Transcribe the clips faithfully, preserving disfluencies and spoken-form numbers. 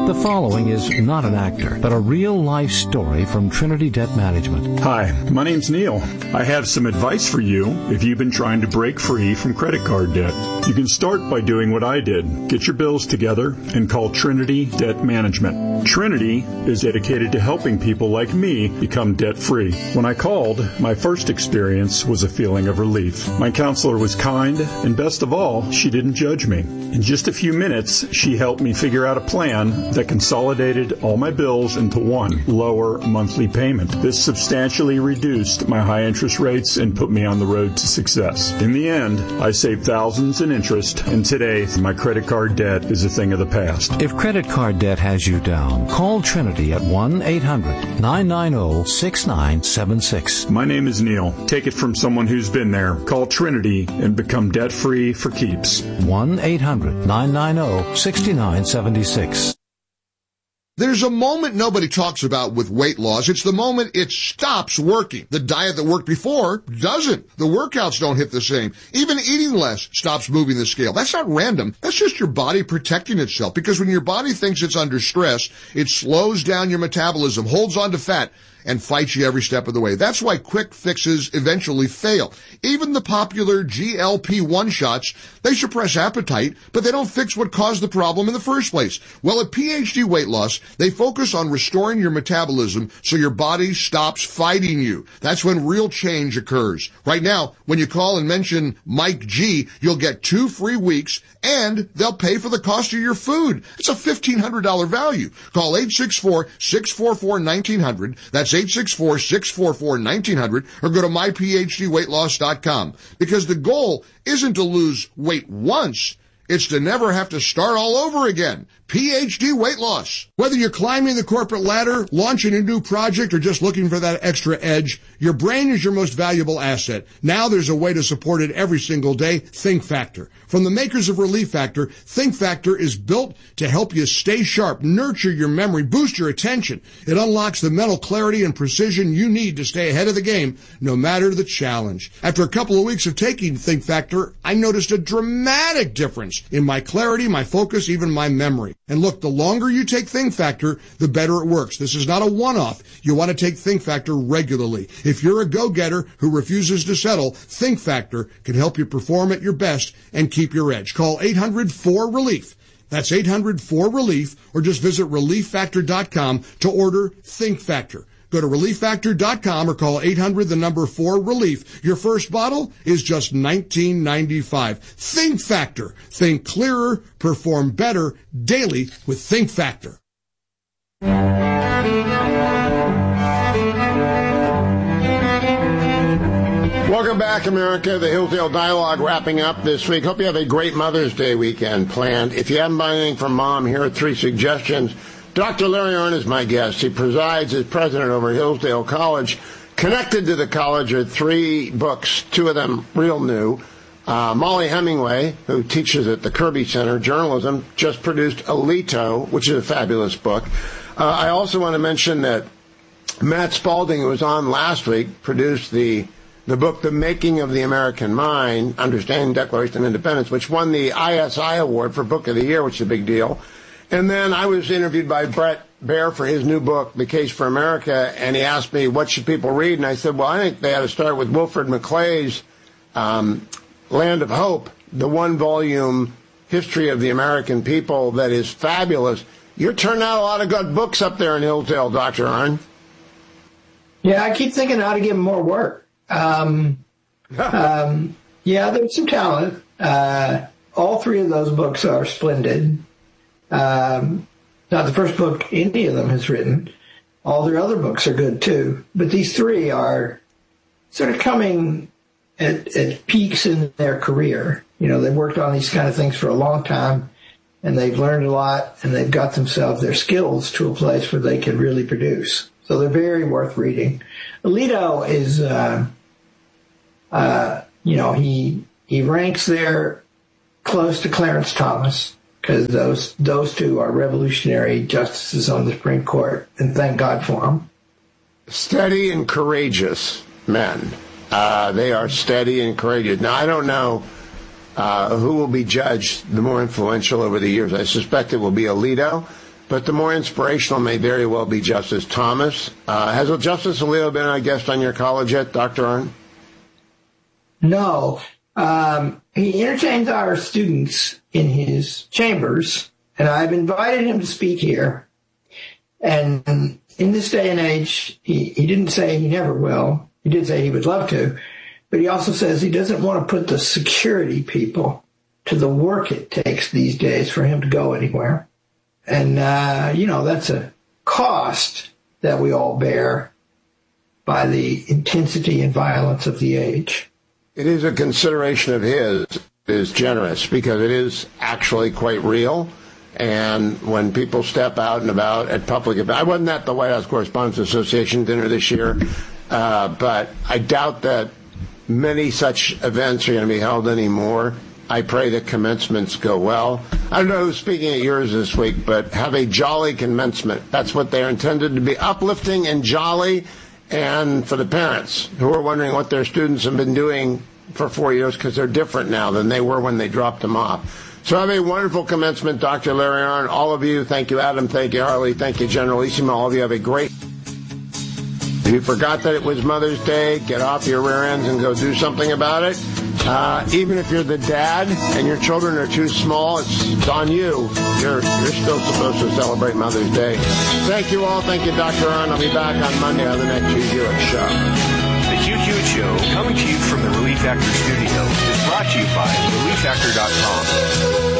The following is not an actor, but a real-life story from Trinity Debt Management. Hi, my name's Neil. I have some advice for you if you've been trying to break free from credit card debt. You can start by doing what I did. Get your bills together and call Trinity Debt Management. Trinity is dedicated to helping people like me become debt-free. When I called, my first experience was a feeling of relief. My counselor was kind, and best of all, she didn't judge me. In just a few minutes, she helped me figure out a plan that consolidated all my bills into one lower monthly payment. This substantially reduced my high interest rates and put me on the road to success. In the end, I saved thousands in interest, and today my credit card debt is a thing of the past. If credit card debt has you down, call Trinity at one eight hundred nine nine zero six nine seven six. My name is Neil. Take it from someone who's been there. Call Trinity and become debt-free for keeps. one eight hundred nine nine zero six nine seven six. There's a moment nobody talks about with weight loss. It's the moment it stops working. The diet that worked before doesn't. The workouts don't hit the same. Even eating less stops moving the scale. That's not random. That's just your body protecting itself. Because when your body thinks it's under stress, it slows down your metabolism, holds on to fat, and fights you every step of the way. That's why quick fixes eventually fail. Even the popular G L P one shots, they suppress appetite, but they don't fix what caused the problem in the first place. Well, at P H D Weight Loss, they focus on restoring your metabolism so your body stops fighting you. That's when real change occurs. Right now, when you call and mention Mike G, you'll get two free weeks, and they'll pay for the cost of your food. It's a fifteen hundred dollars value. Call eight six four, six four four, one nine zero zero. That's eight six four, six four four, one nine zero zero, or go to my p h d weight loss dot com. Because the goal isn't to lose weight once, it's to never have to start all over again. P H D Weight Loss. Whether you're climbing the corporate ladder, launching a new project, or just looking for that extra edge, your brain is your most valuable asset. Now there's a way to support it every single day. Think Factor. From the makers of Relief Factor, Think Factor is built to help you stay sharp, nurture your memory, boost your attention. It unlocks the mental clarity and precision you need to stay ahead of the game, no matter the challenge. After a couple of weeks of taking Think Factor, I noticed a dramatic difference in my clarity, my focus, even my memory. And look, the longer you take Think Factor, the better it works. This is not a one-off. You want to take Think Factor regularly. If you're a go-getter who refuses to settle, Think Factor can help you perform at your best and keep your edge. Call eight hundred four relief. That's eight hundred four relief, or just visit relief factor dot com to order Think Factor. Go to relief factor dot com or call eight hundred, the number four, relief. Your first bottle is just nineteen ninety-five. Think Factor. Think clearer, perform better daily with Think Factor. Welcome back, America. The Hillsdale Dialogue wrapping up this week. Hope you have a great Mother's Day weekend planned. If you haven't bought anything from Mom, here are three suggestions. Doctor Larry Arnn is my guest. He presides as president over at Hillsdale College. Connected to the college are three books, two of them real new. Uh, Molly Hemingway, who teaches at the Kirby Center, journalism, just produced Alito, which is a fabulous book. Uh, I also want to mention that Matt Spalding, who was on last week, produced the the book, The Making of the American Mind, Understanding Declaration of Independence, which won the I S I Award for Book of the Year, which is a big deal. And then I was interviewed by Brett Baer for his new book, The Case for America, and he asked me, what should people read? And I said, well, I think they ought to start with Wilfred McClay's um, Land of Hope, the one-volume history of the American people that is fabulous. You're turning out a lot of good books up there in Hillsdale, Doctor Arnn. Yeah, I keep thinking how to give them more work. Um, um, yeah, there's some talent. Uh, all three of those books are splendid. Um, not the first book any of them has written. All their other books are good too. But these three are sort of coming at, at peaks in their career. You know, they've worked on these kind of things for a long time, and they've learned a lot, and they've got themselves their skills to a place where they can really produce. So they're very worth reading. Alito is, uh, uh, you know, he he ranks there close to Clarence Thomas, because those those two are revolutionary justices on the Supreme Court, and thank God for them. Steady and courageous men. Uh, they are steady and courageous. Now, I don't know uh, who will be judged the more influential over the years. I suspect it will be Alito. but the more inspirational may very well be Justice Thomas. Uh, has Justice Alito been a guest on your college yet, Doctor Arnn? No. Um, he entertains our students in his chambers, and I've invited him to speak here. And in this day and age, he, he didn't say he never will. He did say he would love to, but he also says he doesn't want to put the security people to the work it takes these days for him to go anywhere. And, uh, you know, that's a cost that we all bear by the intensity and violence of the age. It is a consideration of his. It is generous because it is actually quite real. And when people step out and about at public events, I wasn't at the White House Correspondents Association dinner this year, uh, but I doubt that many such events are going to be held anymore. I pray that commencements go well. I don't know who's speaking at yours this week, but have a jolly commencement. That's what they're intended to be, uplifting and jolly. And for the parents who are wondering what their students have been doing for four years because they're different now than they were when they dropped them off. So have a wonderful commencement, Doctor Larry Arnn. All of you, thank you, Adam. Thank you, Harley. Thank you, Generalissimo. All of you have a great... If you forgot that it was Mother's Day, get off your rear ends and go do something about it. Uh, even if you're the dad and your children are too small, it's on you. You're, you're still supposed to celebrate Mother's Day. Thank you all. Thank you, Doctor Arnn. I'll be back on Monday on the next Hugh Hewitt Show. The Hugh Hewitt Show, coming to you from the Relief Factor studio, is brought to you by relief factor dot com.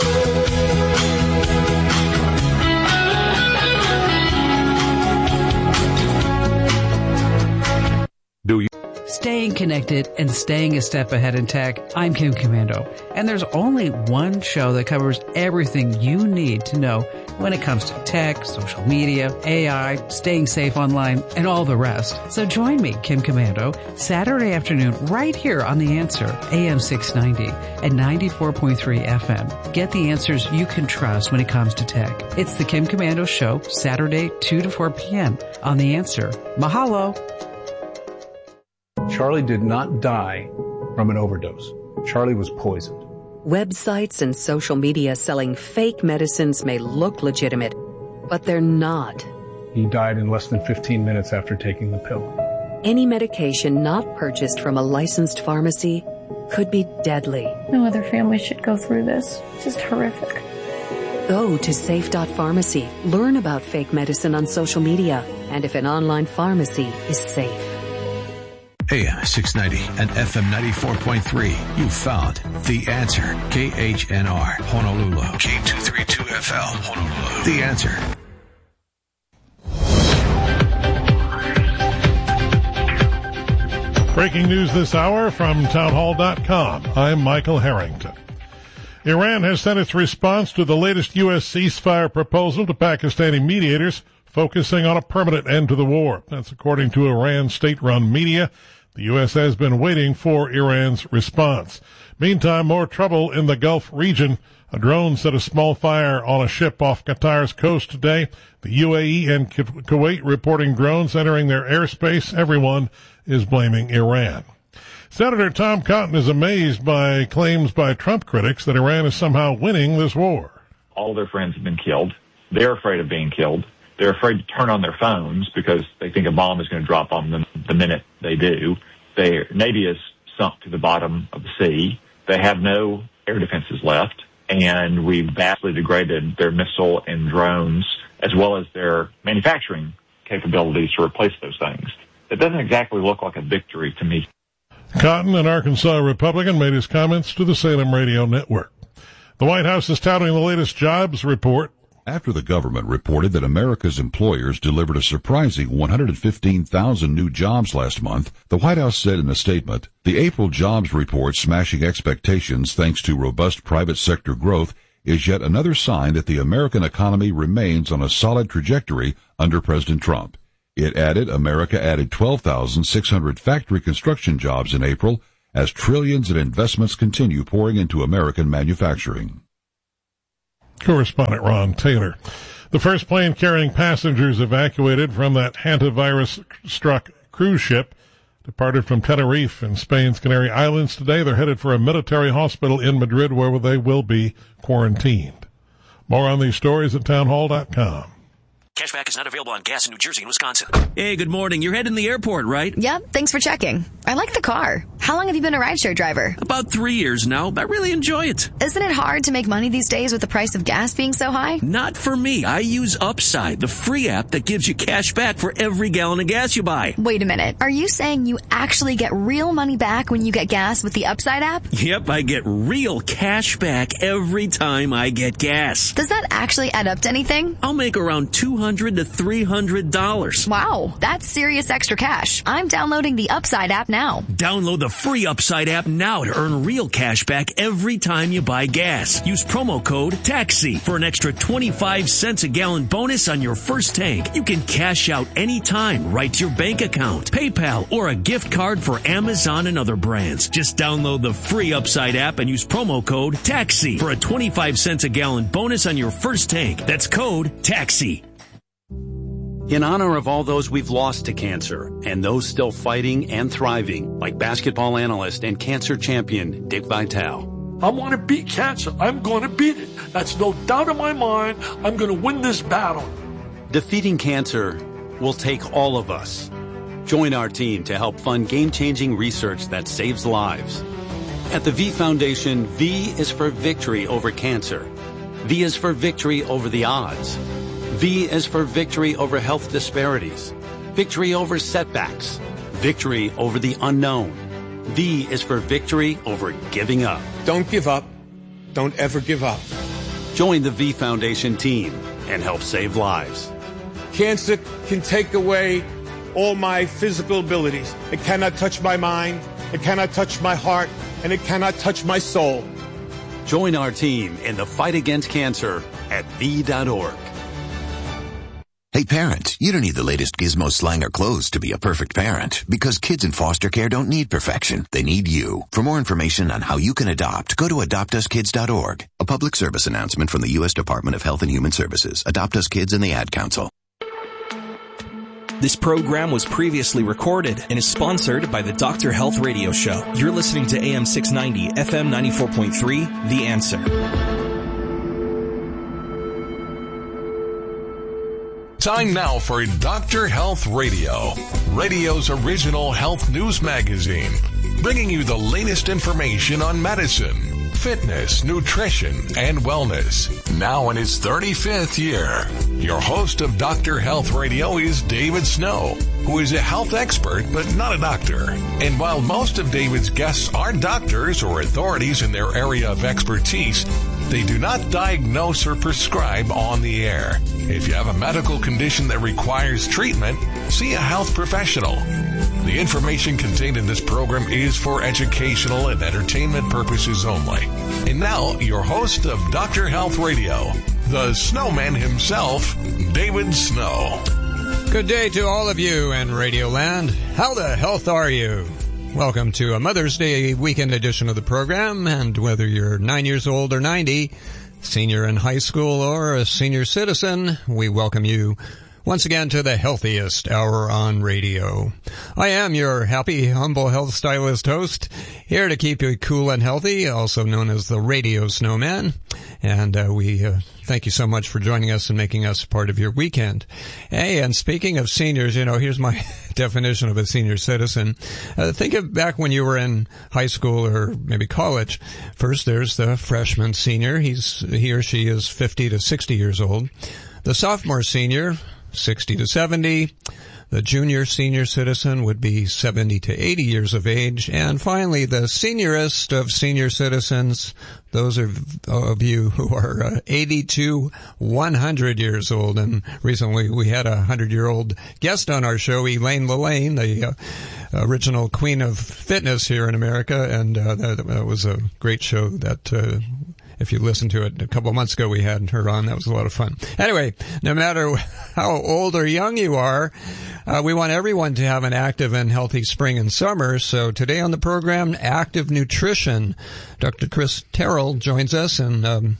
Do you? Staying connected and staying a step ahead in tech, I'm Kim Commando. And there's only one show that covers everything you need to know when it comes to tech, social media, A I, staying safe online, and all the rest. So join me, Kim Commando, Saturday afternoon right here on The Answer, A M six ninety and ninety-four point three F M. Get the answers you can trust when it comes to tech. It's the Kim Commando Show, Saturday, two to four p.m. on The Answer. Mahalo. Charlie did not die from an overdose. Charlie was poisoned. Websites and social media selling fake medicines may look legitimate, but they're not. He died in less than fifteen minutes after taking the pill. Any medication not purchased from a licensed pharmacy could be deadly. No other family should go through this. It's just horrific. Go to safe dot pharmacy. Learn about fake medicine on social media and if an online pharmacy is safe. A M six ninety and F M ninety-four point three. You found The Answer. K H N R, Honolulu. K two thirty-two F L, Honolulu. The Answer. Breaking news this hour from townhall dot com. I'm Michael Harrington. Iran has sent its response to the latest U S ceasefire proposal to Pakistani mediators, focusing on a permanent end to the war. That's according to Iran state-run media. The U S has been waiting for Iran's response. Meantime, more trouble in the Gulf region. A drone set a small fire on a ship off Qatar's coast today. The U A E and Kuwait reporting drones entering their airspace. Everyone is blaming Iran. Senator Tom Cotton is amazed by claims by Trump critics that Iran is somehow winning this war. All their friends have been killed. They're afraid of being killed. They're afraid to turn on their phones because they think a bomb is going to drop on them the minute they do. Their Navy is sunk to the bottom of the sea. They have no air defenses left, and we've vastly degraded their missile and drones as well as their manufacturing capabilities to replace those things. It doesn't exactly look like a victory to me. Cotton, an Arkansas Republican, made his comments to the Salem Radio Network. The White House is touting the latest jobs report. After the government reported that America's employers delivered a surprising one hundred fifteen thousand new jobs last month, the White House said in a statement, the April jobs report smashing expectations thanks to robust private sector growth is yet another sign that the American economy remains on a solid trajectory under President Trump. It added America added twelve thousand six hundred factory construction jobs in April as trillions in investments continue pouring into American manufacturing. Correspondent Ron Taylor. The first plane carrying passengers evacuated from that hantavirus-struck cruise ship departed from Tenerife in Spain's Canary Islands today. They're headed for a military hospital in Madrid where they will be quarantined. More on these stories at townhall dot com. Cashback is not available on gas in New Jersey and Wisconsin. Hey, good morning. You're heading the airport, right? Yep, thanks for checking. I like the car. How long have you been a rideshare driver? About three years now. I really enjoy it. Isn't it hard to make money these days with the price of gas being so high? Not for me. I use Upside, the free app that gives you cash back for every gallon of gas you buy. Wait a minute. Are you saying you actually get real money back when you get gas with the Upside app? Yep, I get real cash back every time I get gas. Does that actually add up to anything? I'll make around two hundred to three hundred dollars. Wow, that's serious extra cash. I'm downloading the Upside app now. Download the free Upside app now to earn real cash back every time you buy gas. Use promo code TAXI for an extra twenty-five cents a gallon bonus on your first tank. You can cash out anytime right to your bank account, PayPal, or a gift card for Amazon and other brands. Just download the free Upside app and use promo code TAXI for a twenty-five cents a gallon bonus on your first tank. That's code TAXI. In honor of all those we've lost to cancer and those still fighting and thriving, like basketball analyst and cancer champion Dick Vitale. I want to beat cancer. I'm going to beat it. That's no doubt in my mind. I'm going to win this battle. Defeating cancer will take all of us. Join our team to help fund game-changing research that saves lives. At the V Foundation, V is for victory over cancer. V is for victory over the odds. V is for victory over health disparities, victory over setbacks, victory over the unknown. V is for victory over giving up. Don't give up. Don't ever give up. Join the V Foundation team and help save lives. Cancer can take away all my physical abilities. It cannot touch my mind, it cannot touch my heart, and it cannot touch my soul. Join our team in the fight against cancer at V dot org. Hey parents, you don't need the latest gizmo, slang, or clothes to be a perfect parent, because kids in foster care don't need perfection. They need you. For more information on how you can adopt, go to adopt us kids dot org. A public service announcement from the U S Department of Health and Human Services, Adopt Us Kids, and the Ad Council. This program was previously recorded and is sponsored by the Doctor Health Radio Show. You're listening to A M six ninety, F M ninety-four point three, The Answer. Time now for Doctor Health Radio, radio's original health news magazine, bringing you the latest information on medicine, fitness, nutrition, and wellness. Now in its thirty-fifth year, your host of Doctor Health Radio is David Snow, who is a health expert but not a doctor. And while most of David's guests are doctors or authorities in their area of expertise, they do not diagnose or prescribe on the air. If you have a medical condition that requires treatment, see a health professional. The information contained in this program is for educational and entertainment purposes only. And now, your host of Doctor Health Radio, the snowman himself, David Snow. Good day to all of you in Radio Land. How the health are you? Welcome to a Mother's Day weekend edition of the program, and whether you're nine years old or ninety, senior in high school or a senior citizen, we welcome you once again to the healthiest hour on radio. I am your happy, humble health stylist host, here to keep you cool and healthy, also known as the Radio Snowman. And uh, we uh, thank you so much for joining us and making us part of your weekend. Hey, and speaking of seniors, you know, here's my definition of a senior citizen. Uh, think of back when you were in high school or maybe college. First, there's the freshman senior. He's he or she is fifty to sixty years old. The sophomore senior, sixty to seventy. The junior senior citizen would be seventy to eighty years of age. And finally, the seniorest of senior citizens, those of, of you who are uh, eighty to one hundred years old. And recently we had a one hundred-year-old guest on our show, Elaine Lillane, the uh, original queen of fitness here in America. And uh, that, that was a great show that... Uh, If you listened to it a couple of months ago, we had her on. That was a lot of fun. Anyway, no matter how old or young you are, uh, we want everyone to have an active and healthy spring and summer. So today on the program, Active Nutrition. Doctor Chris Terrell joins us, and um,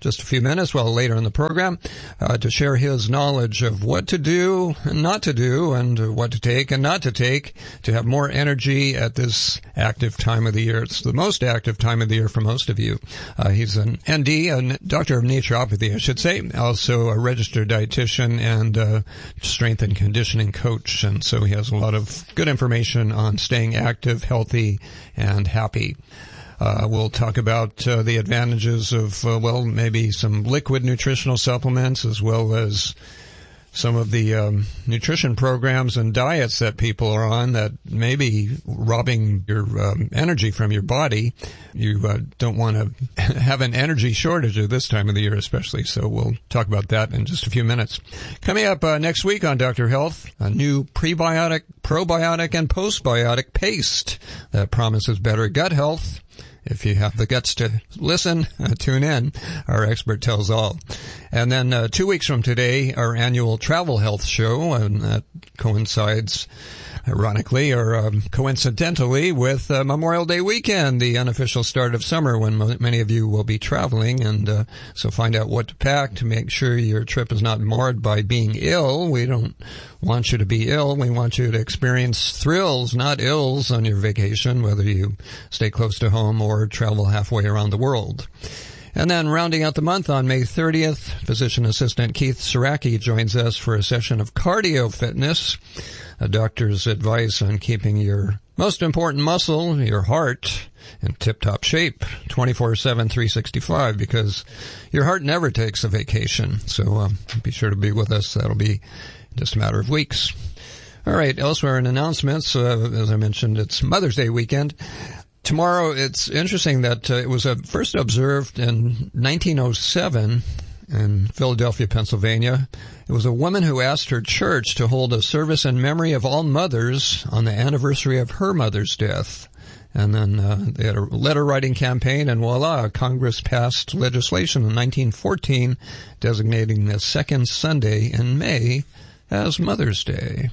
just a few minutes, well, later in the program, uh, to share his knowledge of what to do and not to do, and what to take and not to take to have more energy at this active time of the year. It's the most active time of the year for most of you. Uh, he's an N D, a doctor of naturopathy, I should say, also a registered dietitian and uh, strength and conditioning coach. And so he has a lot of good information on staying active, healthy, and happy. Uh, we'll talk about uh, the advantages of, uh, well, maybe some liquid nutritional supplements, as well as some of the um, nutrition programs and diets that people are on that may be robbing your um, energy from your body. You uh, don't want to have an energy shortage at this time of the year especially, so we'll talk about that in just a few minutes. Coming up uh, next week on Doctor Health, a new prebiotic, probiotic, and postbiotic paste that promises better gut health. If you have the guts to listen, uh, tune in. Our expert tells all. And then uh, two weeks from today, our annual travel health show, and that coincides, ironically or um, coincidentally, with uh, Memorial Day weekend, the unofficial start of summer, when mo- many of you will be traveling. And uh, so find out what to pack to make sure your trip is not marred by being ill. We don't want you to be ill. We want you to experience thrills, not ills, on your vacation, whether you stay close to home or travel halfway around the world. And then rounding out the month on May thirtieth, physician assistant Keith Saraki joins us for a session of cardio fitness, a doctor's advice on keeping your most important muscle, your heart, in tip-top shape, twenty-four seven, three sixty-five, because your heart never takes a vacation. So um, be sure to be with us. That'll be just a matter of weeks. All right, elsewhere in announcements, uh, as I mentioned, it's Mother's Day weekend. Tomorrow, it's interesting that uh, it was uh, first observed in nineteen oh seven in Philadelphia, Pennsylvania. It was a woman who asked her church to hold a service in memory of all mothers on the anniversary of her mother's death. And then uh, they had a letter-writing campaign, and voila, Congress passed legislation in nineteen fourteen designating the second Sunday in May as Mother's Day.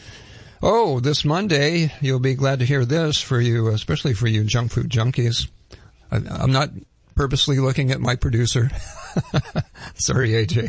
Oh, this Monday, you'll be glad to hear this for you, especially for you junk food junkies. I, I'm not purposely looking at my producer. Sorry, A J.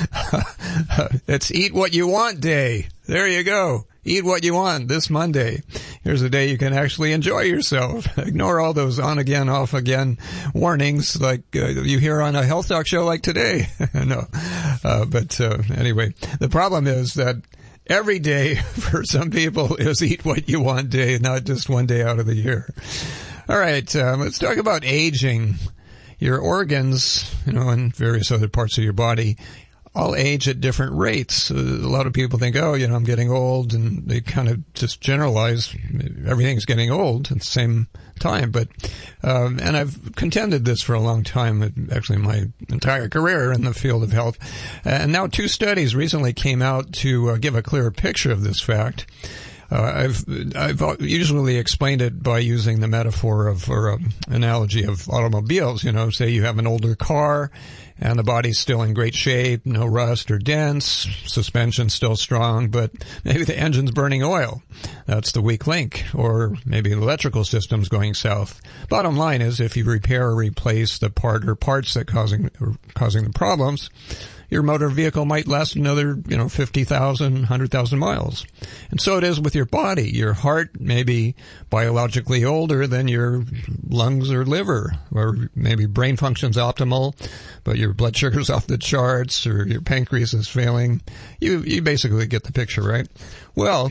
It's Eat What You Want Day. There you go. Eat what you want this Monday. Here's a day you can actually enjoy yourself. Ignore all those on-again, off-again warnings like uh, you hear on a health talk show like today. No. Uh, but uh, anyway, the problem is that every day for some people is Eat What You Want Day, not just one day out of the year. All right, um, let's talk about aging. Your organs, you know, and various other parts of your body all age at different rates. Uh, a lot of people think, oh, you know, I'm getting old, and they kind of just generalize everything's getting old at the same time. But, um, and I've contended this for a long time, actually my entire career in the field of health. And now two studies recently came out to uh, give a clearer picture of this fact. Uh, I've I've usually explained it by using the metaphor of, or um, analogy of automobiles. You know, say you have an older car, and the body's still in great shape, no rust or dents, suspension's still strong, but maybe the engine's burning oil. That's the weak link. Or maybe the electrical system's going south. Bottom line is, if you repair or replace the part or parts that causing are causing the problems, your motor vehicle might last another, you know, fifty thousand, one hundred thousand miles. And so it is with your body. Your heart may be biologically older than your lungs or liver, or maybe brain function's optimal, but your blood sugar's off the charts, or your pancreas is failing. You, you basically get the picture, right? Well,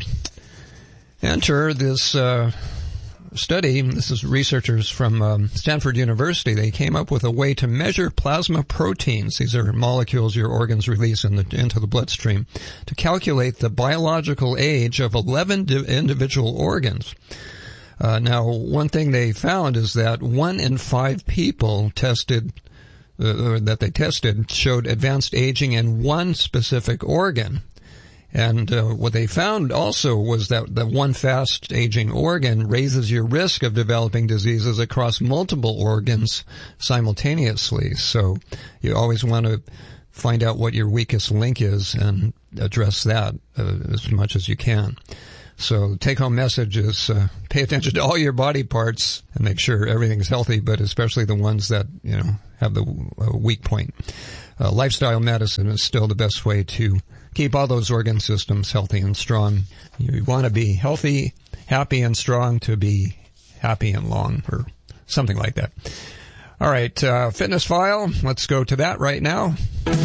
enter this, uh, study. This is researchers from um, Stanford University. They came up with a way to measure plasma proteins. These are molecules your organs release in the, into the bloodstream to calculate the biological age of eleven di- individual organs. Uh, now, one thing they found is that one in five people tested, uh, that they tested showed advanced aging in one specific organ. And uh, what they found also was that the one fast-aging organ raises your risk of developing diseases across multiple organs simultaneously. So you always want to find out what your weakest link is and address that uh, as much as you can. So the take-home message is uh, pay attention to all your body parts and make sure everything's healthy, but especially the ones that, you know, have the uh, weak point. Uh, lifestyle medicine is still the best way to keep all those organ systems healthy and strong. You want to be healthy, happy, and strong to be happy and long, or something like that. All right, uh, Fitness File. Let's go to that right now.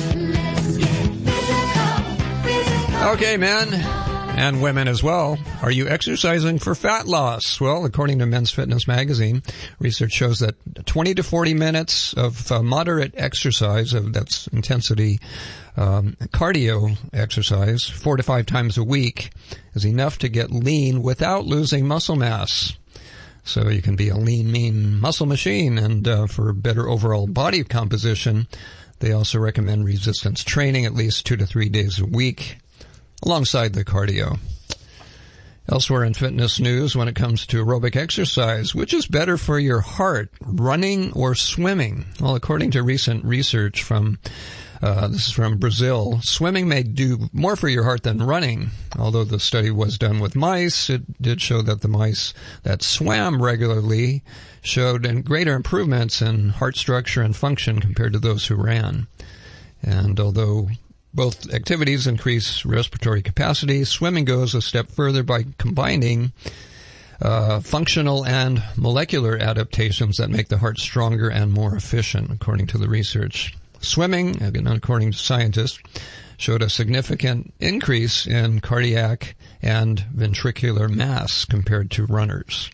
Okay, men and women as well. Are you exercising for fat loss? Well, according to Men's Fitness magazine, research shows that twenty to forty minutes of uh, moderate exercise, of that's intensity, um, cardio exercise, four to five times a week, is enough to get lean without losing muscle mass. So you can be a lean, mean muscle machine, and uh, for better overall body composition, they also recommend resistance training at least two to three days a week, alongside the cardio. Elsewhere in fitness news, when it comes to aerobic exercise, which is better for your heart, running or swimming? Well, according to recent research from, uh, this is from Brazil, swimming may do more for your heart than running. Although the study was done with mice, it did show that the mice that swam regularly showed greater improvements in heart structure and function compared to those who ran. And although both activities increase respiratory capacity, swimming goes a step further by combining uh, functional and molecular adaptations that make the heart stronger and more efficient, according to the research. Swimming, again, according to scientists, showed a significant increase in cardiac and ventricular mass compared to runners.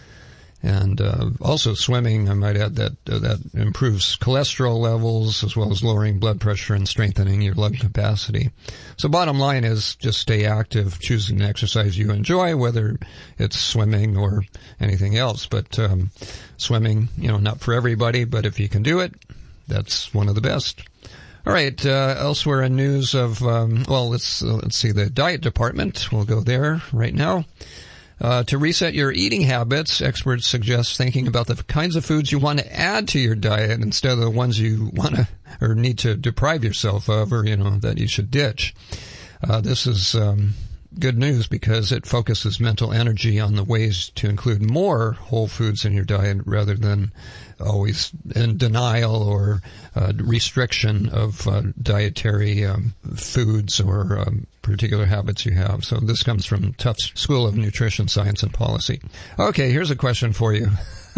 And uh, also swimming, I might add, that uh, that improves cholesterol levels as well as lowering blood pressure and strengthening your lung capacity. So bottom line is just stay active, choosing an exercise you enjoy, whether it's swimming or anything else. But um, swimming, you know, not for everybody, but if you can do it, that's one of the best. All right, uh, elsewhere in news of, um, well, let's uh, let's see, the diet department. We'll go there right now. Uh, to reset your eating habits, experts suggest thinking about the kinds of foods you want to add to your diet instead of the ones you want to or need to deprive yourself of, or, you know, that you should ditch. Uh, this is um, good news because it focuses mental energy on the ways to include more whole foods in your diet rather than always in denial or uh, restriction of uh, dietary um, foods or um, particular habits you have. So this comes from Tufts School of Nutrition Science and Policy. Okay, here's a question for you.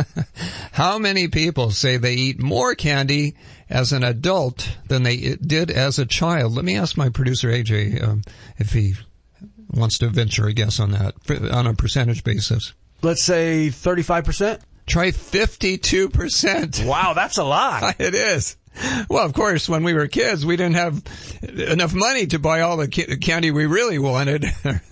How many people say they eat more candy as an adult than they did as a child? Let me ask my producer, A J, um, if he wants to venture a guess on that, on a percentage basis. Let's say thirty-five percent? Try fifty-two percent. Wow, that's a lot. It is. Well, of course, when we were kids, we didn't have enough money to buy all the candy we really wanted.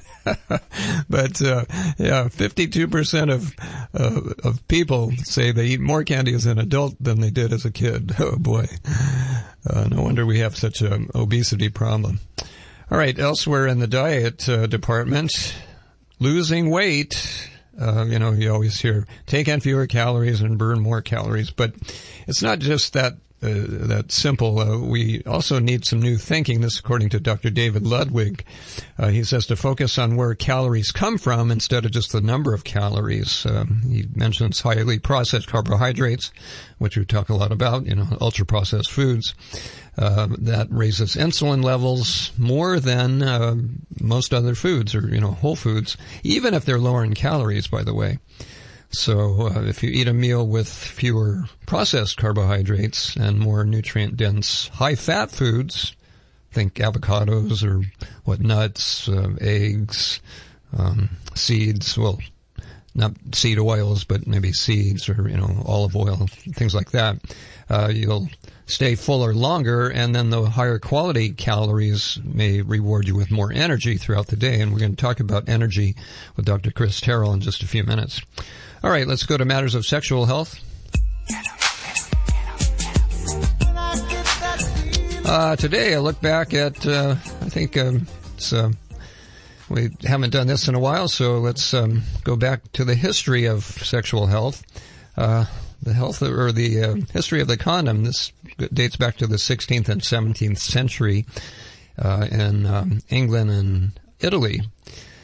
But, uh, yeah, fifty-two percent of, uh, of people say they eat more candy as an adult than they did as a kid. Oh, boy. Uh, no wonder we have such an obesity problem. All right, elsewhere in the diet uh, department, losing weight. Uh, you know, you always hear take in fewer calories and burn more calories, but it's not just that uh, that simple. Uh, we also need some new thinking. This, according to Doctor David Ludwig. Uh, he says to focus on where calories come from instead of just the number of calories. Um, he mentions highly processed carbohydrates, which we talk a lot about, you know, ultra-processed foods. Uh, that raises insulin levels more than uh, most other foods or, you know, whole foods, even if they're lower in calories, by the way. So uh, if you eat a meal with fewer processed carbohydrates and more nutrient-dense, high-fat foods, think avocados or what nuts, uh, eggs, um, seeds, well, not seed oils, but maybe seeds or, you know, olive oil, things like that, uh, you'll stay fuller longer, and then the higher quality calories may reward you with more energy throughout the day. And we're going to talk about energy with Doctor Chris Terrell in just a few minutes. All right, let's go to matters of sexual health. Uh, today I look back at, uh, I think um, it's, uh, we haven't done this in a while, so let's um, go back to the history of sexual health. Uh, the health or the uh, history of the condom. This dates back to the sixteenth and seventeenth century uh, in um, England and Italy.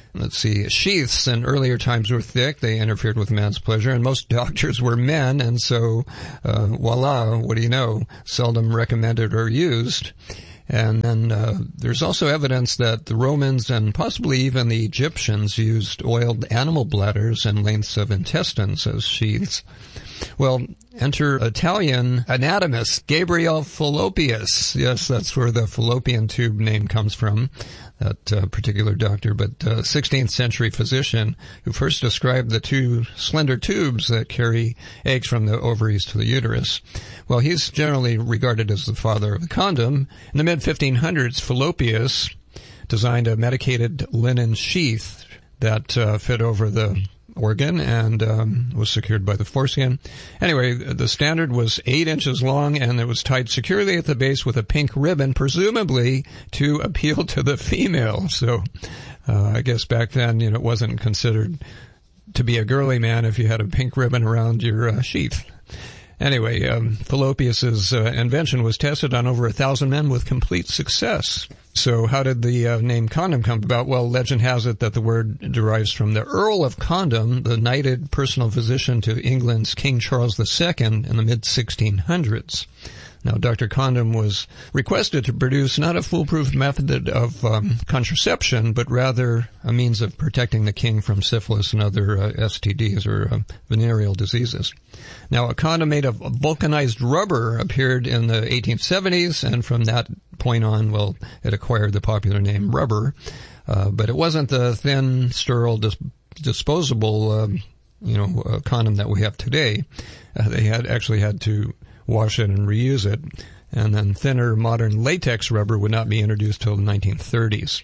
Let's see, sheaths in earlier times were thick. They interfered with man's pleasure, and most doctors were men, and so, uh, voila, what do you know, seldom recommended or used. And then uh, there's also evidence that the Romans and possibly even the Egyptians used oiled animal bladders and lengths of intestines as sheaths. Well, enter Italian anatomist Gabriel Fallopius. Yes, that's where the fallopian tube name comes from, that uh, particular doctor, but uh, sixteenth century physician who first described the two slender tubes that carry eggs from the ovaries to the uterus. Well, he's generally regarded as the father of the condom. In the mid fifteen hundreds, Fallopius designed a medicated linen sheath that uh, fit over the organ and um, was secured by the foreskin. Anyway, the standard was eight inches long, and it was tied securely at the base with a pink ribbon, presumably to appeal to the female. So uh, I guess back then, you know, it wasn't considered to be a girly man if you had a pink ribbon around your uh, sheath. Anyway, um, Fallopius's uh, invention was tested on over a thousand men with complete success. So how did the uh, name condom come about? Well, legend has it that the word derives from the Earl of Condom, the knighted personal physician to England's King Charles the Second in the mid sixteen hundreds. Now, Doctor Condom was requested to produce not a foolproof method of um, contraception, but rather a means of protecting the king from syphilis and other uh, S T Ds or uh, venereal diseases. Now, a condom made of vulcanized rubber appeared in the eighteen seventies, and from that point on, well, it acquired the popular name rubber. Uh, but it wasn't the thin, sterile, dis- disposable, um, you know, uh, condom that we have today. Uh, they had actually had to wash it and reuse it, and then thinner modern latex rubber would not be introduced till the nineteen thirties.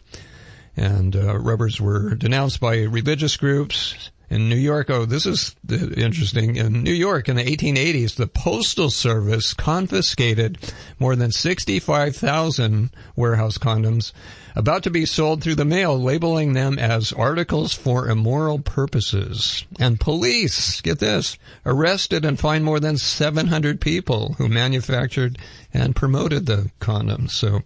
And uh, rubbers were denounced by religious groups. In New York, oh, this is interesting. In New York, in the eighteen eighties, the Postal Service confiscated more than sixty-five thousand warehouse condoms about to be sold through the mail, labeling them as articles for immoral purposes. And police, get this, arrested and fined more than seven hundred people who manufactured and promoted the condoms. So,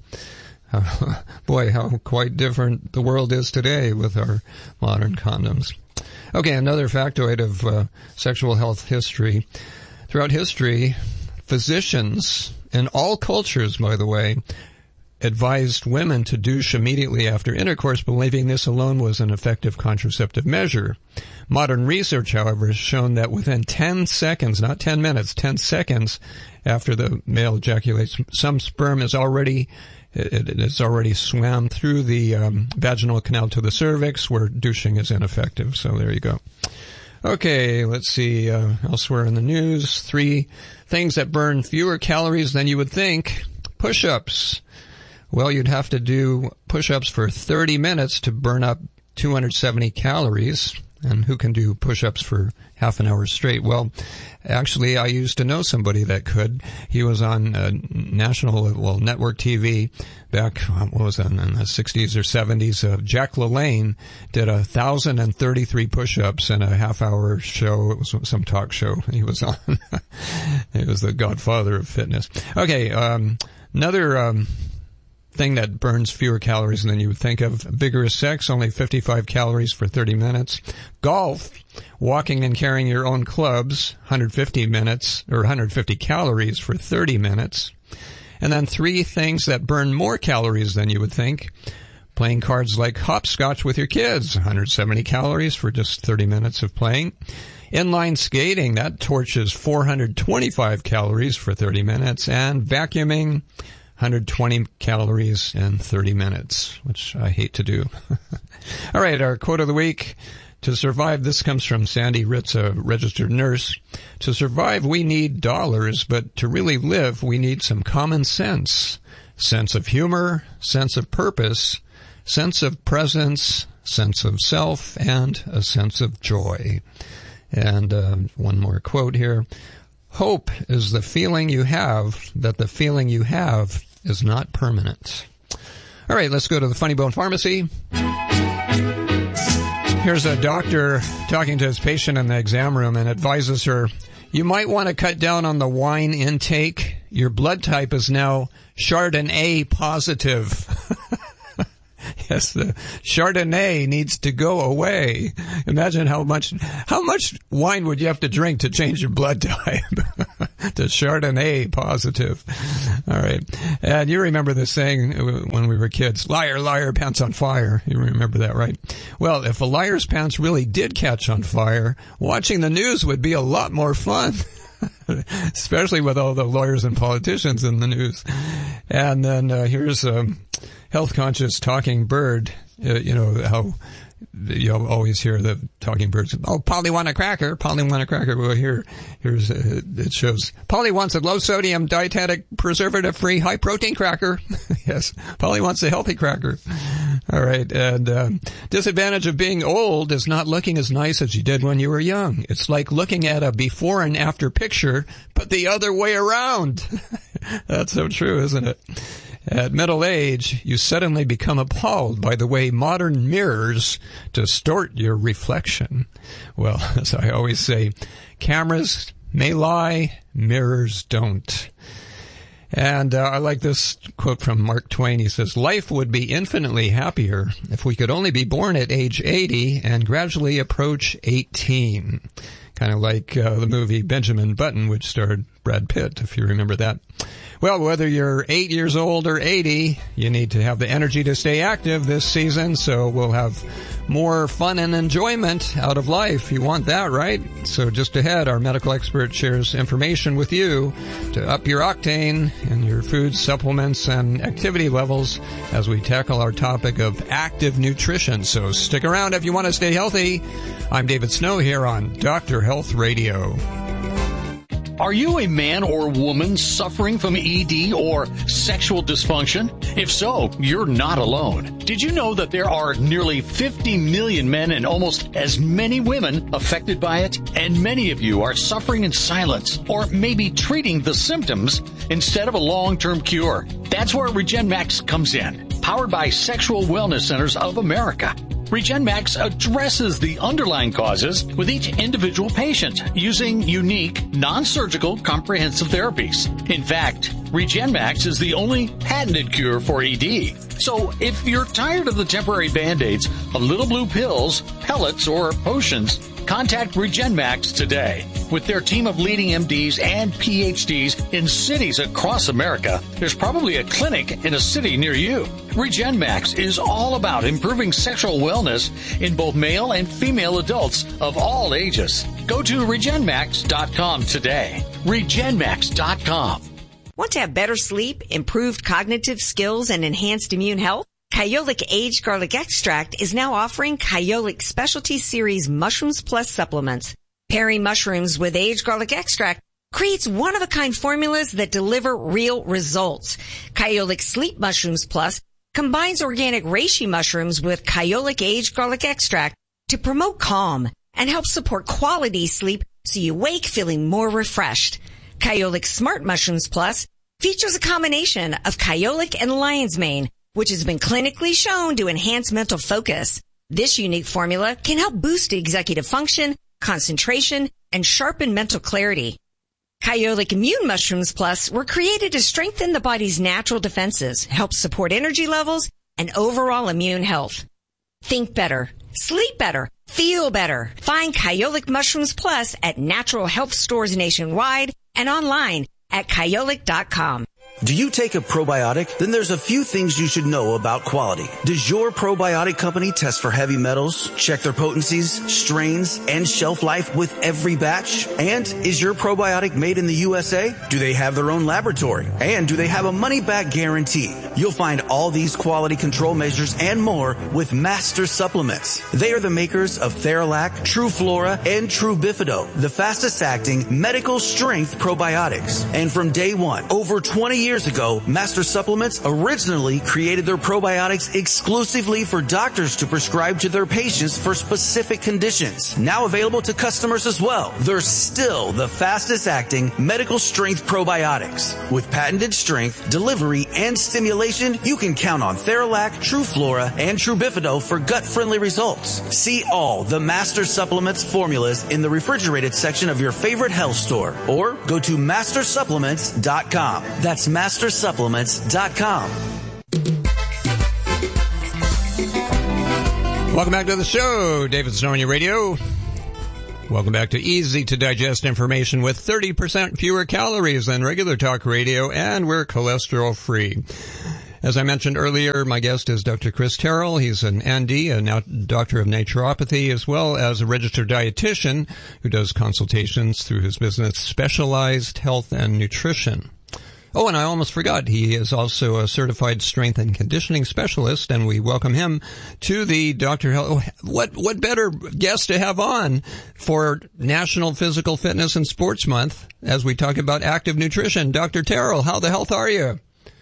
uh, boy, how quite different the world is today with our modern condoms. Okay, another factoid of uh, sexual health history. Throughout history, physicians in all cultures, by the way, advised women to douche immediately after intercourse, believing this alone was an effective contraceptive measure. Modern research, however, has shown that within ten seconds, not ten minutes, ten seconds after the male ejaculates, some sperm is already It, it's already swam through the um, vaginal canal to the cervix, where douching is ineffective. So there you go. Okay, let's see. Uh, elsewhere in the news, three things that burn fewer calories than you would think. Push-ups. Well, you'd have to do push-ups for thirty minutes to burn up two hundred seventy calories. And who can do push-ups for half an hour straight? Well, actually, I used to know somebody that could. He was on uh, national, well, network T V back, what was that, in the sixties or seventies. Uh, Jack LaLanne did one thousand thirty-three push-ups in a half-hour show. It was some talk show he was on. He was the godfather of fitness. Okay, um, another... Um, thing that burns fewer calories than you would think of. Vigorous sex, only fifty-five calories for thirty minutes. Golf, walking and carrying your own clubs, one hundred fifty minutes, or one hundred fifty calories for thirty minutes. And then three things that burn more calories than you would think. Playing cards like hopscotch with your kids, one hundred seventy calories for just thirty minutes of playing. Inline skating, that torches four hundred twenty-five calories for thirty minutes. And vacuuming, one hundred twenty calories in thirty minutes, which I hate to do. All right, our quote of the week. To survive, this comes from Sandy Ritz, a registered nurse. To survive, we need dollars, but to really live, we need some common sense. Sense of humor, sense of purpose, sense of presence, sense of self, and a sense of joy. And uh, one more quote here. Hope is the feeling you have that the feeling you have is not permanent. All right, let's go to the Funny Bone Pharmacy. Here's a doctor talking to his patient in the exam room and advises her, you might want to cut down on the wine intake. Your blood type is now Chardonnay positive. Yes, the Chardonnay needs to go away. Imagine how much how much wine would you have to drink to change your blood type to Chardonnay positive. All right. And you remember the saying when we were kids, liar, liar, pants on fire. You remember that, right? Well, if a liar's pants really did catch on fire, watching the news would be a lot more fun. Especially with all the lawyers and politicians in the news. And then uh, here's a health conscious talking bird. Uh, you know how you always hear the talking birds. Oh, Polly want a cracker. Polly want a cracker. Well, here, here's uh, it shows. Polly wants a low sodium, dietetic, preservative free, high protein cracker. Yes, Polly wants a healthy cracker. All right. And uh, disadvantage of being old is not looking as nice as you did when you were young. It's like looking at a before and after picture, but the other way around. That's so true, isn't it? At middle age, you suddenly become appalled by the way modern mirrors distort your reflection. Well, as I always say, cameras may lie, mirrors don't. And uh, I like this quote from Mark Twain. He says, life would be infinitely happier if we could only be born at age eighty and gradually approach eighteen. Kind of like uh, the movie Benjamin Button, which starred Brad Pitt, if you remember that. Well, whether you're eight years old or eighty, you need to have the energy to stay active this season, so we'll have more fun and enjoyment out of life. You want that, right? So just ahead, our medical expert shares information with you to up your octane and your food, supplements, and activity levels as we tackle our topic of active nutrition. So stick around if you want to stay healthy. I'm David Snow here on Doctor Health Radio. Are you a man or woman suffering from E D or sexual dysfunction? If so, you're not alone. Did you know that there are nearly fifty million men and almost as many women affected by it? And many of you are suffering in silence or maybe treating the symptoms instead of a long-term cure. That's where RegenMax comes in, powered by Sexual Wellness Centers of America. RegenMax addresses the underlying causes with each individual patient using unique, non-surgical, comprehensive therapies. In fact, RegenMax is the only patented cure for E D. So if you're tired of the temporary Band-Aids of little blue pills, pellets, or potions, contact RegenMax today. With their team of leading M Ds and P H Ds in cities across America, there's probably a clinic in a city near you. RegenMax is all about improving sexual wellness in both male and female adults of all ages. Go to Regen Max dot com today. Regen Max dot com. Want to have better sleep, improved cognitive skills, and enhanced immune health? Kyolic Aged Garlic Extract is now offering Kyolic Specialty Series Mushrooms Plus supplements. Pairing mushrooms with aged garlic extract creates one-of-a-kind formulas that deliver real results. Kyolic Sleep Mushrooms Plus combines organic reishi mushrooms with Kyolic Aged Garlic Extract to promote calm and help support quality sleep so you wake feeling more refreshed. Kyolic Smart Mushrooms Plus features a combination of Kyolic and lion's mane, which has been clinically shown to enhance mental focus. This unique formula can help boost executive function, concentration, and sharpen mental clarity. Kyolic Immune Mushrooms Plus were created to strengthen the body's natural defenses, help support energy levels, and overall immune health. Think better, sleep better, feel better. Find Kyolic Mushrooms Plus at natural health stores nationwide and online at kyolic dot com. Do you take a probiotic? Then there's a few things you should know about quality. Does your probiotic company test for heavy metals, check their potencies, strains, and shelf life with every batch? And is your probiotic made in the U S A? Do they have their own laboratory? And do they have a money-back guarantee? You'll find all these quality control measures and more with Master Supplements. They are the makers of Theralac, True Flora, and True Bifido, the fastest-acting medical strength probiotics. And from day one, over twenty years Years ago, Master Supplements originally created their probiotics exclusively for doctors to prescribe to their patients for specific conditions. Now available to customers as well. They're still the fastest acting medical strength probiotics. With patented strength, delivery, and stimulation, you can count on Theralac, True Flora, and True Bifido for gut-friendly results. See all the Master Supplements formulas in the refrigerated section of your favorite health store, or go to master supplements dot com. That's master supplements dot com. Welcome back to the show. David Snow on your radio. Welcome back to easy to digest information with thirty percent fewer calories than regular talk radio, and we're cholesterol free. As I mentioned earlier, my guest is Doctor Chris Terrell. He's an N D, a now doctor of naturopathy, as well as a registered dietitian who does consultations through his business Specialized Health and Nutrition. Oh, and I almost forgot, he is also a certified strength and conditioning specialist, and we welcome him to the Doctor Health. What, what better guest to have on for National Physical Fitness and Sports Month as we talk about active nutrition. Doctor Terrell, how the health are you?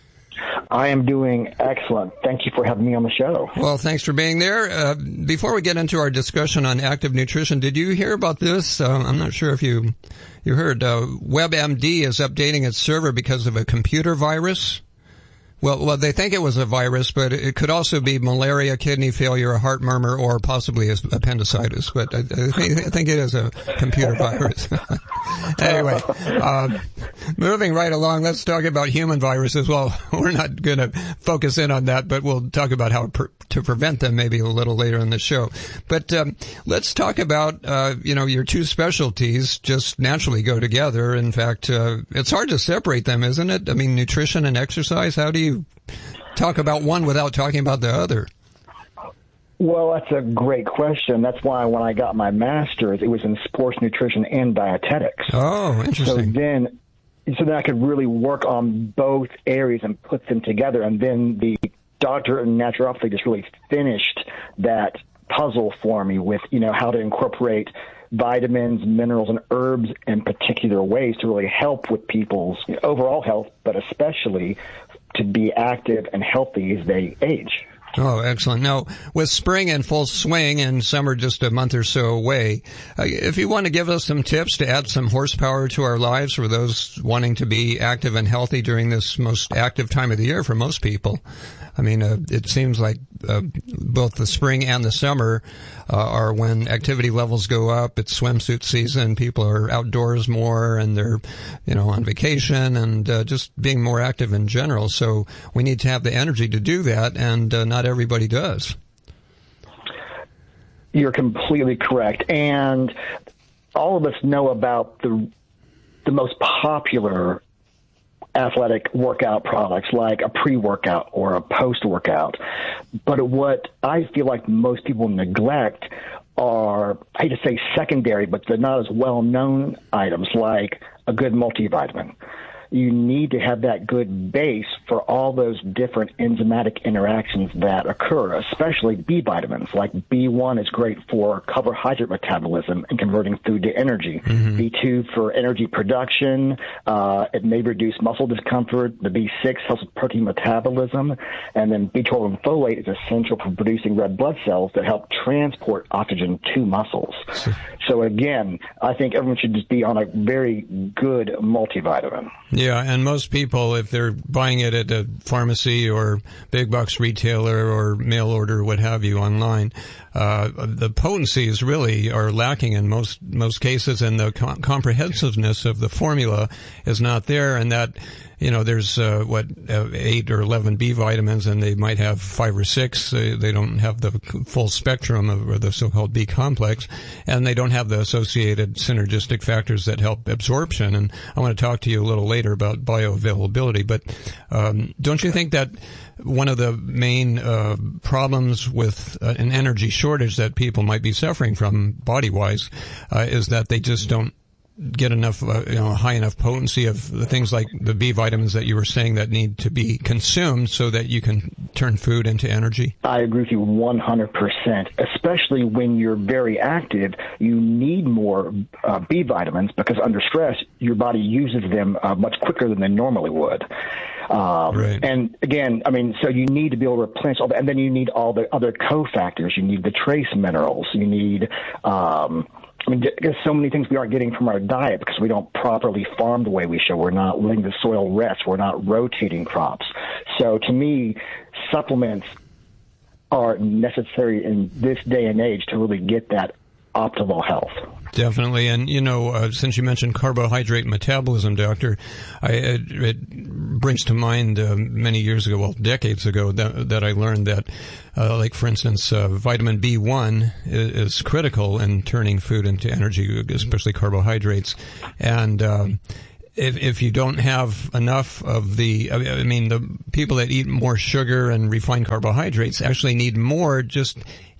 I am doing excellent. Thank you for having me on the show. Well, thanks for being there. Uh, before we get into our discussion on active nutrition, did you hear about this? Uh, I'm not sure if you you heard. Uh, WebMD is updating its server because of a computer virus. Well, well, they think it was a virus, but it could also be malaria, kidney failure, a heart murmur, or possibly appendicitis. But I, I, think, I think it is a computer virus. Anyway, uh, moving right along, let's talk about human viruses. Well, we're not going to focus in on that, but we'll talk about how per, to prevent them maybe a little later in the show. But um, let's talk about, uh, you know, your two specialties just naturally go together. In fact, uh, it's hard to separate them, isn't it? I mean, nutrition and exercise, how do you talk about one without talking about the other? Well, that's a great question. That's why when I got my master's, it was in sports nutrition and dietetics. Oh, interesting. So then, so then I could really work on both areas and put them together. And then the doctor in naturopathy just really finished that puzzle for me with, you know, how to incorporate vitamins, minerals, and herbs in particular ways to really help with people's overall health, but especially to be active and healthy as they age. Oh, excellent. Now, with spring in full swing and summer just a month or so away, uh, if you want to give us some tips to add some horsepower to our lives for those wanting to be active and healthy during this most active time of the year for most people, I mean, uh, it seems like uh, both the spring and the summer uh, are when activity levels go up. It's swimsuit season. People are outdoors more, and they're, you know, on vacation and uh, just being more active in general. So we need to have the energy to do that, and uh, not everybody does. You're completely correct. And all of us know about the the most popular athletic workout products like a pre-workout or a post-workout. But what I feel like most people neglect are, I hate to say secondary, but they're not as well-known items like a good multivitamin. You need to have that good base for all those different enzymatic interactions that occur, especially B vitamins. Like B one is great for carbohydrate metabolism and converting food to energy. Mm-hmm. B two for energy production. Uh, it may reduce muscle discomfort. The B six helps with protein metabolism. And then B twelve and folate is essential for producing red blood cells that help transport oxygen to muscles. So again, I think everyone should just be on a very good multivitamin. Yeah, and most people, if they're buying it at a pharmacy or big box retailer or mail order, what have you, online, uh, the potencies really are lacking in most most cases, and the com- comprehensiveness of the formula is not there, and that, you know, there's, uh, what, uh, eight or eleven B vitamins, and they might have five or six. Uh, they don't have the full spectrum of or the so-called B complex, and they don't have the associated synergistic factors that help absorption. And I want to talk to you a little later about bioavailability, but um, don't you think that one of the main uh, problems with uh, an energy shortage that people might be suffering from body-wise uh, is that they just don't get enough, uh, you know, high enough potency of the things like the B vitamins that you were saying that need to be consumed so that you can turn food into energy? I agree with you one hundred percent. Especially when you're very active, you need more uh, B vitamins because under stress, your body uses them uh, much quicker than they normally would. Um, right. And again, I mean, so you need to be able to replenish all that, and then you need all the other cofactors. You need the trace minerals. You need, um, I mean, there's so many things we aren't getting from our diet because we don't properly farm the way we should. We're not letting the soil rest. We're not rotating crops. So to me, supplements are necessary in this day and age to really get that optimal health. Definitely. And, you know, uh, since you mentioned carbohydrate metabolism, Doctor, I, it, it brings to mind uh, many years ago, well, decades ago, that, that I learned that, uh, like, for instance, uh, vitamin B one is, is critical in turning food into energy, especially carbohydrates. And um, if, if you don't have enough of the, I mean, the people that eat more sugar and refined carbohydrates actually need more just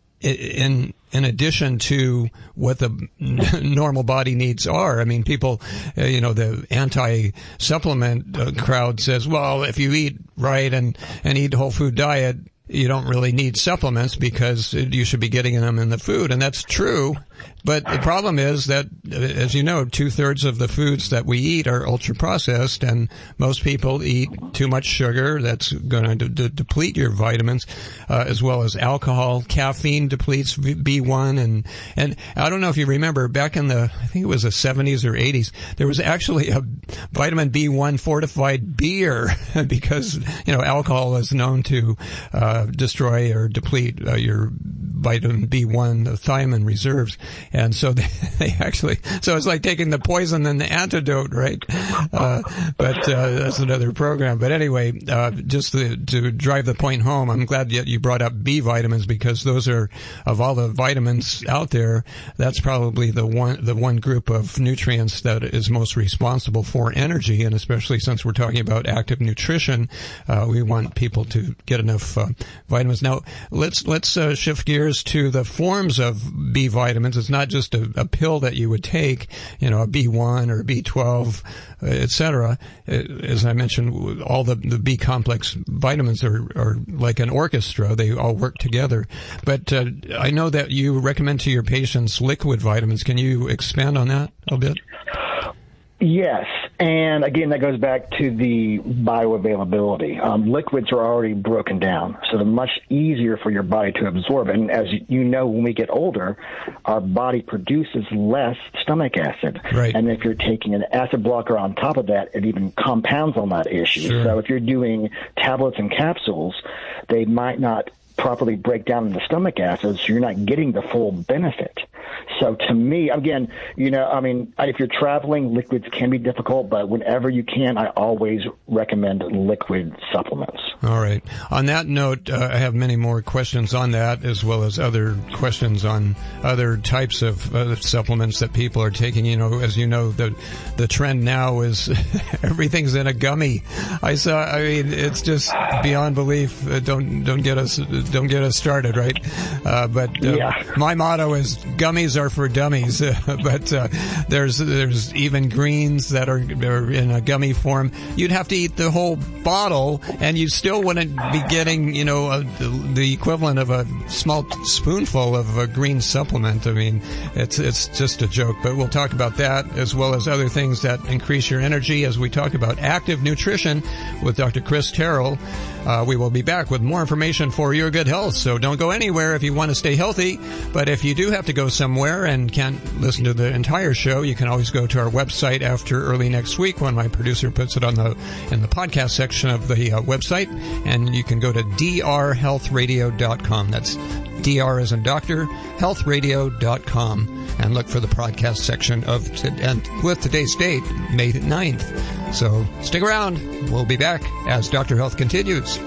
in in addition to what the normal body needs are. I mean, people, uh, you know, the anti-supplement uh, crowd says, well, if you eat right and, and eat whole food diet, you don't really need supplements because you should be getting them in the food. And that's true. But the problem is that, as you know, two-thirds of the foods that we eat are ultra-processed, and most people eat too much sugar. That's going to de- deplete your vitamins, uh, as well as alcohol. Caffeine depletes B one. And, and I don't know if you remember, back in the, I think it was the seventies or eighties, there was actually a vitamin B one fortified beer because, you know, alcohol is known to uh, destroy or deplete uh, your vitamin B one, the thiamine reserves. And so they, they actually, so it's like taking the poison and the antidote, right? Uh, but, uh, that's another program. But anyway, uh, just to, to drive the point home, I'm glad that you brought up B vitamins because those are, of all the vitamins out there, that's probably the one, the one group of nutrients that is most responsible for energy. And especially since we're talking about active nutrition, uh, we want people to get enough, uh, vitamins. Now, let's, let's, uh, shift gears to the forms of B vitamins. It's not just a, a pill that you would take, you know, a B one or B twelve, uh, et cetera. As I mentioned, all the, the B complex vitamins are, are like an orchestra. They all work together. But uh, I know that you recommend to your patients liquid vitamins. Can you expand on that a bit? Yes, and again, that goes back to the bioavailability. Um, liquids are already broken down, so they're much easier for your body to absorb. And as you know, when we get older, our body produces less stomach acid. Right. And if you're taking an acid blocker on top of that, it even compounds on that issue. Sure. So if you're doing tablets and capsules, they might not properly break down into stomach acids, so you're not getting the full benefit. So to me, again, you know, I mean, if you're traveling, liquids can be difficult, but whenever you can, I always recommend liquid supplements. All right. On that note, uh, I have many more questions on that, as well as other questions on other types of uh, supplements that people are taking. You know, as you know, the the trend now is everything's in a gummy. I saw. I mean, it's just beyond belief. Uh, don't don't get us don't get us started, right? Uh, but uh, yeah. My motto is gummies are for dummies. but uh, there's there's even greens that are, are in a gummy form. You'd have to eat the whole bottle, and you still wouldn't be getting, you know, a, the equivalent of a small spoonful of a green supplement. I mean, it's it's just a joke. But we'll talk about that as well as other things that increase your energy as we talk about active nutrition with Doctor Chris Terrell. Uh, we will be back with more information for your good health. So don't go anywhere if you want to stay healthy. But if you do have to go somewhere and can't listen to the entire show, you can always go to our website after early next week when my producer puts it on the in the podcast section of the uh, website, and you can go to d r health radio dot com. That's D R as in doctor, health radio dot com, and look for the podcast section of t- and with today's date, May ninth. So stick around. We'll be back as Doctor Health continues.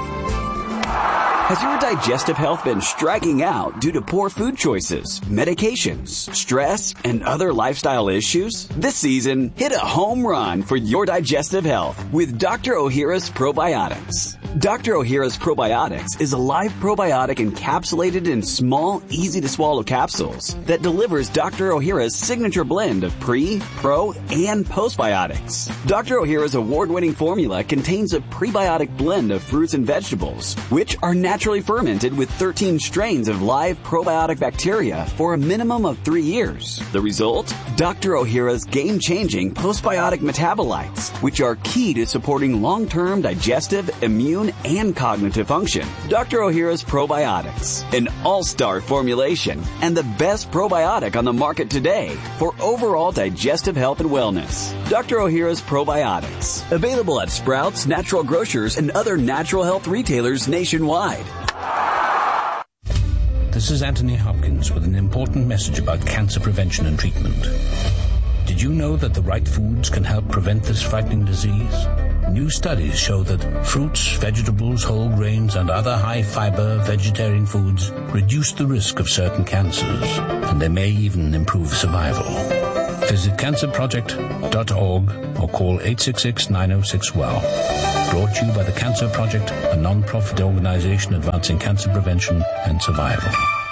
Has your digestive health been striking out due to poor food choices, medications, stress, and other lifestyle issues? This season, hit a home run for your digestive health with Doctor Ohhira's Probiotics. Doctor Ohhira's Probiotics is a live probiotic encapsulated in small, easy-to-swallow capsules that delivers Doctor Ohhira's signature blend of pre, pro, and postbiotics. Doctor Ohhira's award-winning formula contains a prebiotic blend of fruits and vegetables, which are naturally fermented with thirteen strains of live probiotic bacteria for a minimum of three years. The result? Doctor Ohhira's game-changing postbiotic metabolites, which are key to supporting long-term digestive, immune, and cognitive function. Doctor Ohhira's Probiotics, an all-star formulation and the best probiotic on the market today for overall digestive health and wellness. Doctor Ohhira's Probiotics, available at Sprouts, Natural Grocers, and other natural health retailers nationwide. This is Anthony Hopkins with an important message about cancer prevention and treatment. Did you know that the right foods can help prevent this frightening disease? New studies show that fruits, vegetables, whole grains, and other high-fiber vegetarian foods reduce the risk of certain cancers, and they may even improve survival. Visit cancer project dot org or call eight six six, nine oh six, well. Brought to you by the Cancer Project, a non-profit organization advancing cancer prevention and survival.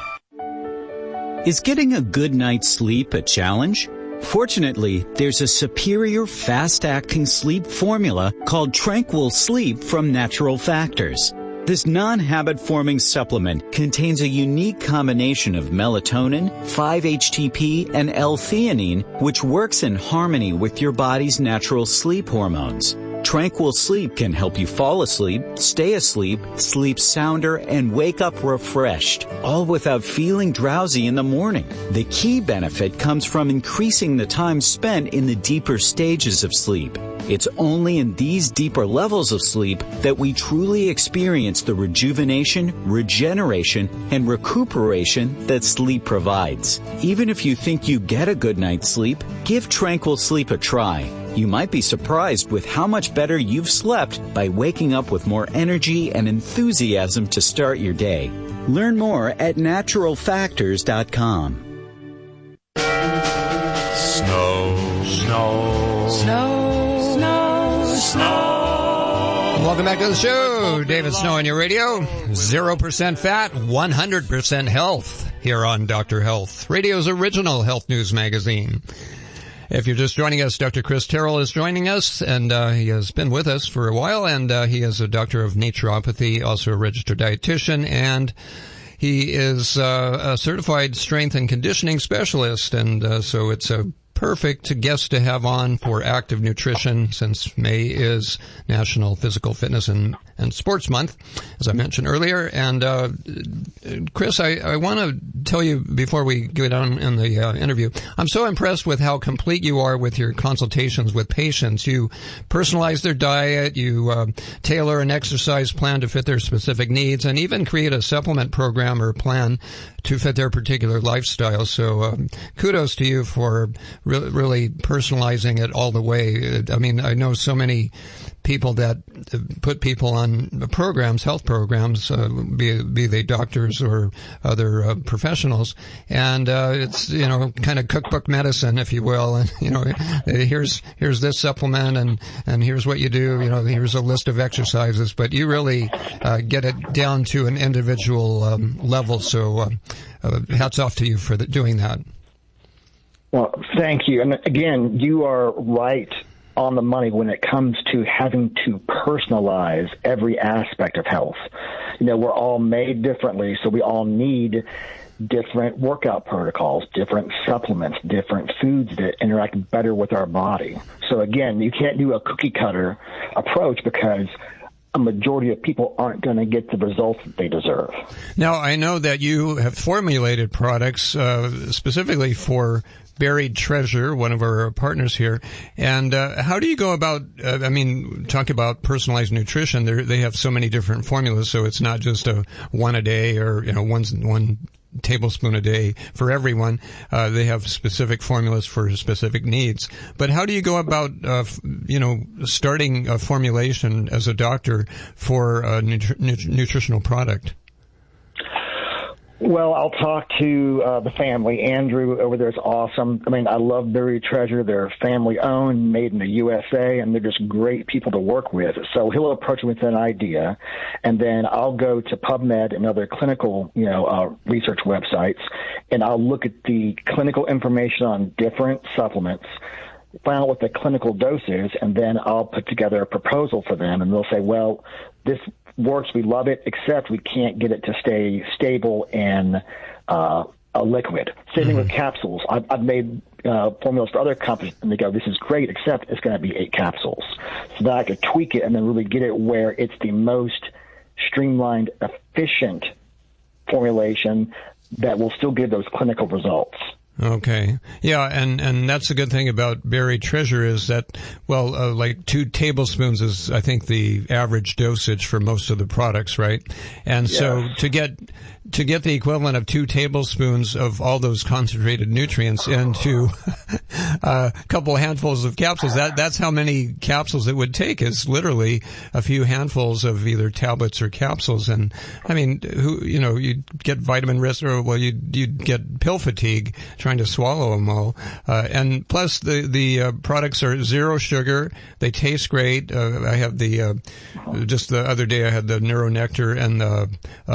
Is getting a good night's sleep a challenge? Fortunately, there's a superior fast-acting sleep formula called Tranquil Sleep from Natural Factors. This non-habit-forming supplement contains a unique combination of melatonin, five H T P, and L-theanine, which works in harmony with your body's natural sleep hormones. Tranquil Sleep can help you fall asleep, stay asleep, sleep sounder, and wake up refreshed, all without feeling drowsy in the morning. The key benefit comes from increasing the time spent in the deeper stages of sleep. It's only in these deeper levels of sleep that we truly experience the rejuvenation, regeneration, and recuperation that sleep provides. Even if you think you get a good night's sleep, give Tranquil Sleep a try. You might be surprised with how much better you've slept by waking up with more energy and enthusiasm to start your day. Learn more at natural factors dot com. Snow, snow, Snow, snow, snow. Welcome back to the show. David Snow on your radio. Zero percent fat, one hundred percent health here on Doctor Health, radio's original health news magazine. If you're just joining us, Doctor Chris Terrell is joining us, and uh, he has been with us for a while, and uh, he is a doctor of naturopathy, also a registered dietitian, and he is uh, a certified strength and conditioning specialist, and uh, so it's a perfect guest to have on for active nutrition, since May is National Physical Fitness and, and Sports Month, as I mentioned earlier. And uh, Chris, I, I want to tell you before we get on in the uh, interview, I'm so impressed with how complete you are with your consultations with patients. You personalize their diet, you uh, tailor an exercise plan to fit their specific needs, and even create a supplement program or plan to fit their particular lifestyle. So um, kudos to you for re- really personalizing it all the way. I mean, I know so many people that put people on programs, health programs, uh, be, be they doctors or other uh, professionals, and uh, it's, you know, kind of cookbook medicine, if you will. And, you know, here's here's this supplement, and and here's what you do. You know, here's a list of exercises, but you really uh, get it down to an individual um, level. So uh, uh, hats off to you for the, doing that. Well, thank you. And again, you are right on the money when it comes to having to personalize every aspect of health. You know, we're all made differently, so we all need different workout protocols, different supplements, different foods that interact better with our body. So again, you can't do a cookie cutter approach because a majority of people aren't going to get the results that they deserve. Now, I know that you have formulated products uh, specifically for Buried Treasure, one of our partners here. And uh, how do you go about, uh, I mean, talk about personalized nutrition. They're, they have so many different formulas, so it's not just a one a day or, you know, one, one tablespoon a day for everyone. Uh, they have specific formulas for specific needs. But how do you go about, uh, you know, starting a formulation as a doctor for a nutri- nut- nutritional product? Well, I'll talk to uh, the family. Andrew over there is awesome. I mean, I love Buried Treasure. They're family-owned, made in the U S A, and they're just great people to work with. So he'll approach me with an idea, and then I'll go to PubMed and other clinical, you know, uh, research websites, and I'll look at the clinical information on different supplements, find out what the clinical dose is, and then I'll put together a proposal for them, and they'll say, well, this works, we love it, except we can't get it to stay stable in uh, a liquid. Same thing mm-hmm. with capsules. I've, I've made uh, formulas for other companies, and they go, this is great, except it's going to be eight capsules. So that I could tweak it and then really get it where it's the most streamlined, efficient formulation that will still give those clinical results. Okay. Yeah, and, and that's the good thing about Buried Treasure is that, well, uh, like two tablespoons is, I think, the average dosage for most of the products, right? And yes. So to get to get the equivalent of two tablespoons of all those concentrated nutrients into a couple handfuls of capsules, that that's how many capsules it would take, is literally a few handfuls of either tablets or capsules. And I mean, who, you know, you'd get vitamin risk, or well, you'd, you'd get pill fatigue trying to swallow them all. Uh, and plus the, the uh, products are zero sugar. They taste great. Uh, I have the, uh, just the other day I had the Neuronectar and the, uh,